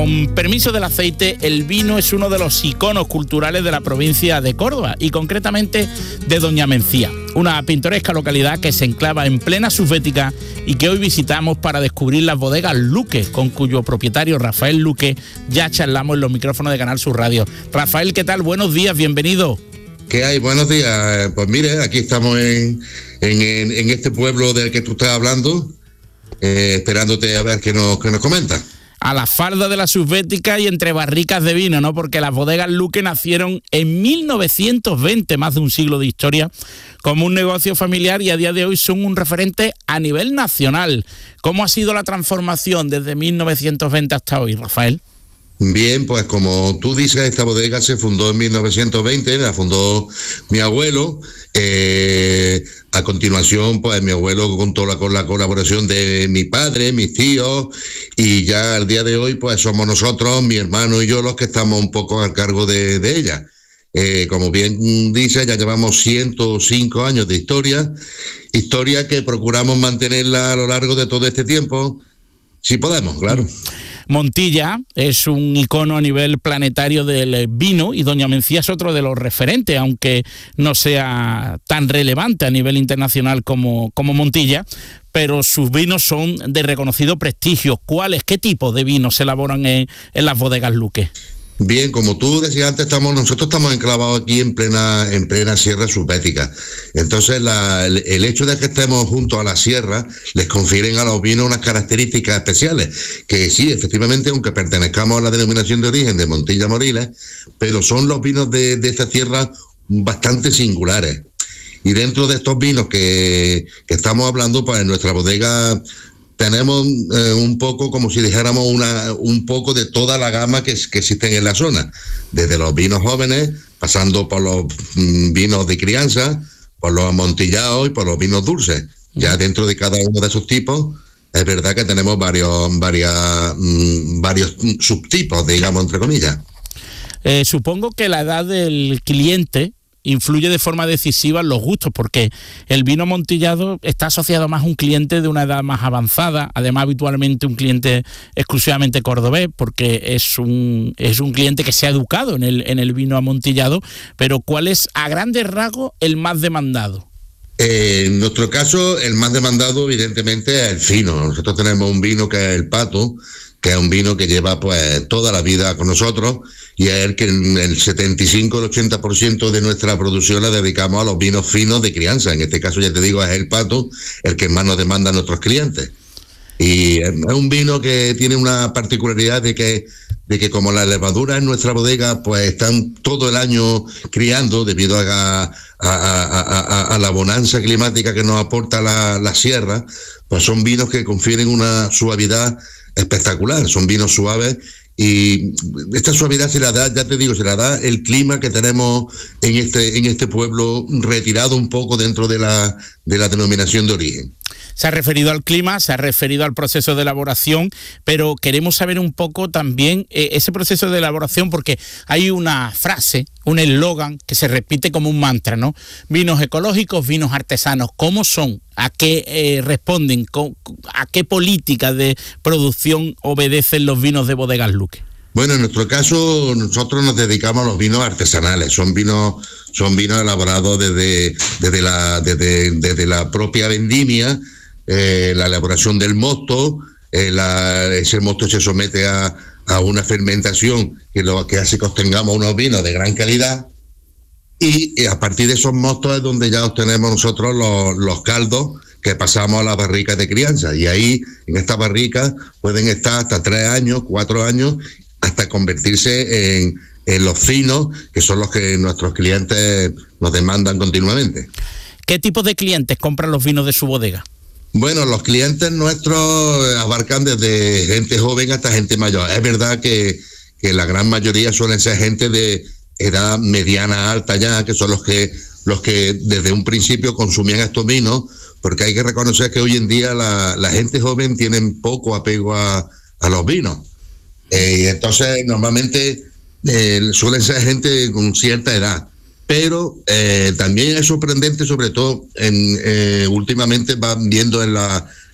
Con permiso del aceite, el vino es uno de los iconos culturales de la provincia de Córdoba y concretamente de Doña Mencía, una pintoresca localidad que se enclava en plena subbética y que hoy visitamos para descubrir las bodegas Luque, con cuyo propietario Rafael Luque ya charlamos en los micrófonos de Canal Sur Radio. Rafael, ¿qué tal? Buenos días, bienvenido. ¿Qué hay? Buenos días. Pues mire, aquí estamos en este pueblo del que tú estás hablando, esperándote a ver qué nos comenta. A la falda de la subbética y entre barricas de vino, ¿no? Porque las bodegas Luque nacieron en 1920, más de un siglo de historia, como un negocio familiar y a día de hoy son un referente a nivel nacional. ¿Cómo ha sido la transformación desde 1920 hasta hoy, Rafael? Bien, pues como tú dices, esta bodega se fundó en 1920, la fundó mi abuelo. A continuación, pues mi abuelo contó con la colaboración de mi padre, mis tíos, y ya al día de hoy, pues somos nosotros, mi hermano y yo, los que estamos un poco al cargo de ella. Como bien dice, ya llevamos 105 años de historia que procuramos mantenerla a lo largo de todo este tiempo, si podemos, claro. Montilla es un icono a nivel planetario del vino y Doña Mencía es otro de los referentes, aunque no sea tan relevante a nivel internacional como Montilla, pero sus vinos son de reconocido prestigio. ¿Cuáles, qué tipo de vinos se elaboran en las bodegas Luque? Bien, como tú decías antes, nosotros estamos enclavados aquí en plena sierra subbética. Entonces, el hecho de que estemos junto a la sierra les confieren a los vinos unas características especiales, que sí, efectivamente, aunque pertenezcamos a la denominación de origen de Montilla Moriles, pero son los vinos de esta tierra bastante singulares. Y dentro de estos vinos que estamos hablando, pues en nuestra bodega tenemos un poco, como si dijéramos, un poco de toda la gama que existen en la zona, desde los vinos jóvenes, pasando por los vinos de crianza, por los amontillados y por los vinos dulces. Ya dentro de cada uno de esos tipos, es verdad que tenemos varios subtipos, digamos, entre comillas. Supongo que la edad del cliente influye de forma decisiva en los gustos, porque el vino amontillado está asociado más a un cliente de una edad más avanzada, además habitualmente un cliente exclusivamente cordobés, porque es un cliente que se ha educado en el vino amontillado. Pero ¿cuál es, a grandes rasgos, el más demandado? En nuestro caso, el más demandado, evidentemente, es el fino. Nosotros tenemos un vino que es el Pato, que es un vino que lleva pues toda la vida con nosotros, y es el que el 75 al 80% de nuestra producción la dedicamos a los vinos finos de crianza. En este caso, ya te digo, es el Pato el que más nos demanda a nuestros clientes. Y es un vino que tiene una particularidad de que como las levaduras en nuestra bodega pues están todo el año criando debido a la bonanza climática que nos aporta la sierra, pues son vinos que confieren una suavidad espectacular. Son vinos suaves y esta suavidad se la da, ya te digo, se la da el clima que tenemos en este pueblo, retirado un poco dentro de la denominación de origen. Se ha referido al clima, se ha referido al proceso de elaboración, pero queremos saber un poco también ese proceso de elaboración, porque hay una frase, un eslogan que se repite como un mantra, ¿no? Vinos ecológicos, vinos artesanos. ¿Cómo son? ¿A qué responden? ¿A qué política de producción obedecen los vinos de bodegas Luque? Bueno, en nuestro caso, nosotros nos dedicamos a los vinos artesanales. Son vinos elaborados desde la propia vendimia. La elaboración del mosto, ese mosto se somete a una fermentación que lo que hace que obtengamos unos vinos de gran calidad, y a partir de esos mostos es donde ya obtenemos nosotros los caldos que pasamos a las barricas de crianza, y ahí en estas barricas pueden estar hasta 3 años, 4 años, hasta convertirse en los finos, que son los que nuestros clientes nos demandan continuamente. ¿Qué tipo de clientes compran los vinos de su bodega? Bueno, los clientes nuestros abarcan desde gente joven hasta gente mayor. Es verdad que la gran mayoría suelen ser gente de edad mediana alta ya, que son los que desde un principio consumían estos vinos, porque hay que reconocer que hoy en día la gente joven tiene poco apego a los vinos. Y entonces normalmente suelen ser gente con cierta edad. Pero también es sorprendente, sobre todo últimamente van viendo en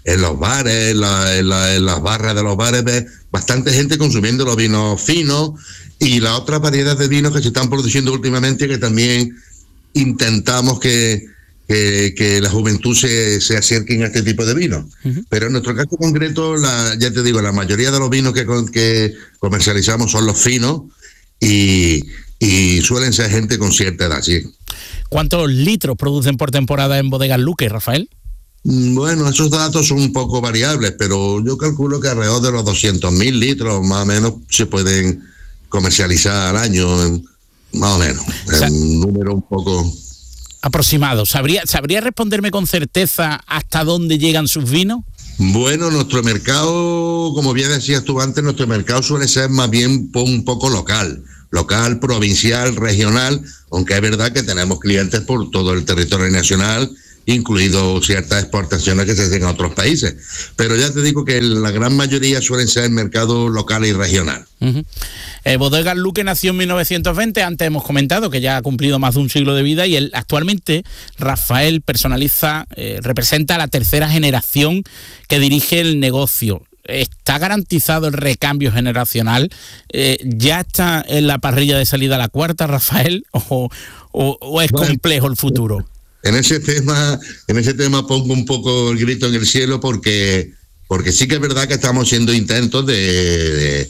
en los bares, en las barras de los bares, ves bastante gente consumiendo los vinos finos y la otra variedad de vinos que se están produciendo últimamente, que también intentamos que la juventud se acerquen a este tipo de vinos. Uh-huh. Pero en nuestro caso concreto, ya te digo, la mayoría de los vinos que comercializamos son los finos y suelen ser gente con cierta edad, sí. ¿Cuántos litros producen por temporada en Bodegas Luque, Rafael? Bueno, esos datos son un poco variables, pero yo calculo que alrededor de los 200.000 litros más o menos se pueden comercializar al año, más o menos. O sea, un número un poco aproximado. ¿Sabría responderme con certeza hasta dónde llegan sus vinos? Bueno, nuestro mercado, como bien decías tú antes, nuestro mercado suele ser más bien un poco local, provincial, regional, aunque es verdad que tenemos clientes por todo el territorio nacional, incluido ciertas exportaciones que se hacen a otros países. Pero ya te digo que la gran mayoría suelen ser mercado local y regional. Uh-huh. Bodegas Luque nació en 1920, antes hemos comentado que ya ha cumplido más de un siglo de vida y actualmente Rafael representa a la tercera generación que dirige el negocio. ¿Está garantizado el recambio generacional? ¿Ya está en la parrilla de salida la cuarta, Rafael? ¿O es complejo el futuro? En ese tema pongo un poco el grito en el cielo porque sí que es verdad que estamos haciendo intentos de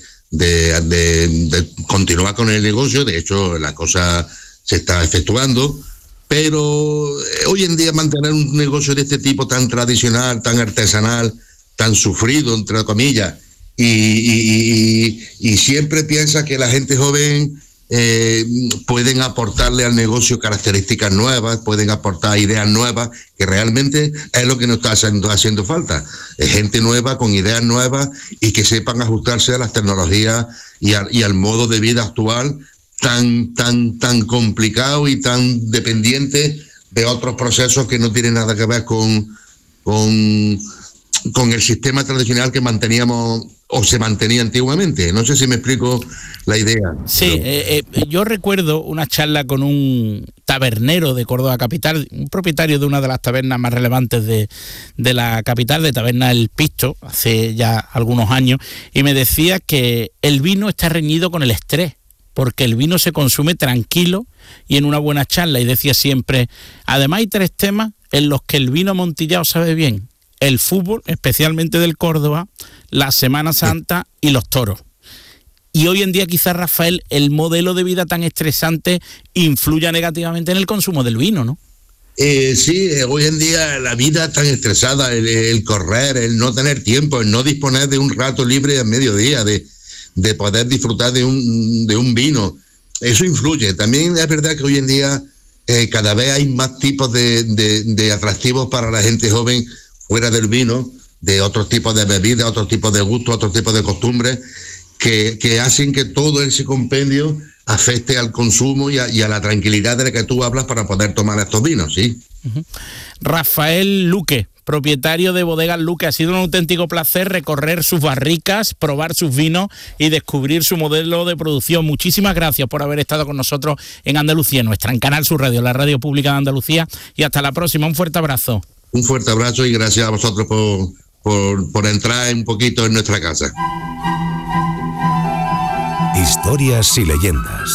continuar con el negocio. De hecho, la cosa se está efectuando, pero hoy en día mantener un negocio de este tipo tan tradicional, tan artesanal, tan sufrido, entre comillas, y siempre piensa que la gente joven pueden aportarle al negocio características nuevas, pueden aportar ideas nuevas, que realmente es lo que nos está haciendo falta. Gente nueva, con ideas nuevas y que sepan ajustarse a las tecnologías y al modo de vida actual tan complicado y tan dependiente de otros procesos que no tienen nada que ver con el sistema tradicional que manteníamos o se mantenía antiguamente. No sé si me explico la idea. Sí, pero yo recuerdo una charla con un tabernero de Córdoba capital, un propietario de una de las tabernas más relevantes de la capital, de Taberna El Pisto, hace ya algunos años, y me decía que el vino está reñido con el estrés, porque el vino se consume tranquilo y en una buena charla, y decía siempre, además hay 3 temas en los que el vino amontillado sabe bien: el fútbol, especialmente del Córdoba, la Semana Santa y los toros. Y hoy en día quizás, Rafael, el modelo de vida tan estresante influya negativamente en el consumo del vino, ¿no? Sí, hoy en día la vida tan estresada, el correr, el no tener tiempo, el no disponer de un rato libre al mediodía, de poder disfrutar de un vino, eso influye. También es verdad que hoy en día cada vez hay más tipos de atractivos para la gente joven fuera del vino, de otros tipos de bebidas, otros tipos de gustos, otros tipos de costumbres, que hacen que todo ese compendio afecte al consumo y a la tranquilidad de la que tú hablas para poder tomar estos vinos, ¿sí? Uh-huh. Rafael Luque, propietario de Bodegas Luque, ha sido un auténtico placer recorrer sus barricas, probar sus vinos y descubrir su modelo de producción. Muchísimas gracias por haber estado con nosotros en Andalucía, en Canal Sur Radio, la radio pública de Andalucía, y hasta la próxima. Un fuerte abrazo. Un fuerte abrazo y gracias a vosotros por entrar un poquito en nuestra casa. Historias y leyendas.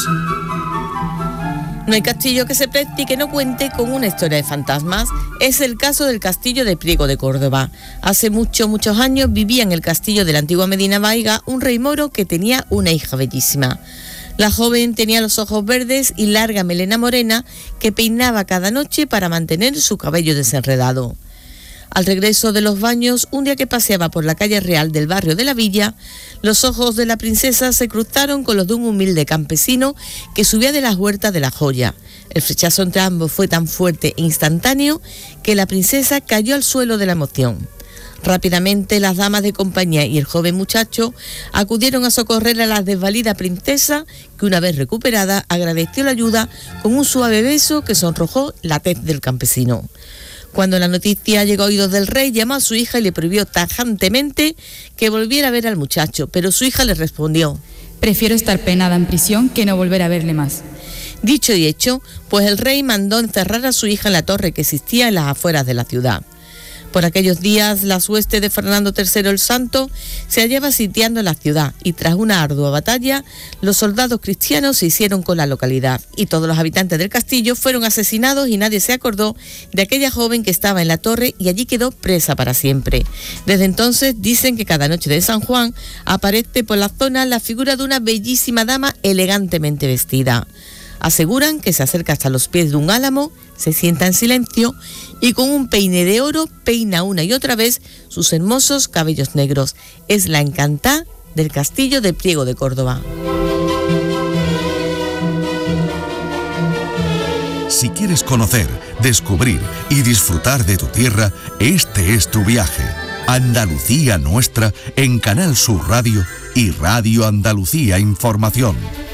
No hay castillo que se preste y que no cuente con una historia de fantasmas. Es el caso del castillo de Priego de Córdoba. Hace muchos años vivía en el castillo de la antigua Medina Vaiga un rey moro que tenía una hija bellísima. La joven tenía los ojos verdes y larga melena morena que peinaba cada noche para mantener su cabello desenredado. Al regreso de los baños, un día que paseaba por la calle real del barrio de la Villa, los ojos de la princesa se cruzaron con los de un humilde campesino que subía de las huertas de La Joya. El flechazo entre ambos fue tan fuerte e instantáneo que la princesa cayó al suelo de la emoción. Rápidamente las damas de compañía y el joven muchacho acudieron a socorrer a la desvalida princesa, que una vez recuperada agradeció la ayuda con un suave beso que sonrojó la tez del campesino. Cuando la noticia llegó a oídos del rey, llamó a su hija y le prohibió tajantemente que volviera a ver al muchacho, pero su hija le respondió: prefiero estar penada en prisión que no volver a verle más. Dicho y hecho, pues el rey mandó encerrar a su hija en la torre que existía en las afueras de la ciudad. Por aquellos días, la hueste de Fernando III el Santo se hallaba sitiando la ciudad y tras una ardua batalla, los soldados cristianos se hicieron con la localidad y todos los habitantes del castillo fueron asesinados y nadie se acordó de aquella joven que estaba en la torre y allí quedó presa para siempre. Desde entonces dicen que cada noche de San Juan aparece por la zona la figura de una bellísima dama elegantemente vestida. Aseguran que se acerca hasta los pies de un álamo, se sienta en silencio y con un peine de oro peina una y otra vez sus hermosos cabellos negros. Es la Encantá del castillo de Priego de Córdoba. Si quieres conocer, descubrir y disfrutar de tu tierra, este es tu viaje. Andalucía Nuestra en Canal Sur Radio y Radio Andalucía Información.